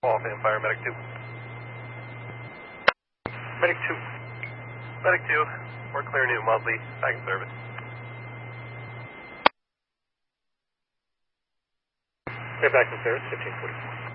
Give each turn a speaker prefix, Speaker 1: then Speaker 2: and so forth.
Speaker 1: Off and fire, medic 2. Medic 2. Medic 2. We're clear new monthly. Back in service.
Speaker 2: Clear back in service, 1544.